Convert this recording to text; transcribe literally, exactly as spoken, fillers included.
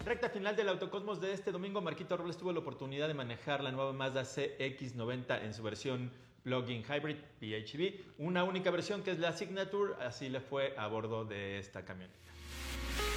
recta final del Autocosmos de este domingo, Marquito Robles tuvo la oportunidad de manejar la nueva Mazda C X noventa en su versión Plug-in Hybrid P H E V, una única versión que es la Signature, así le fue a bordo de esta camioneta.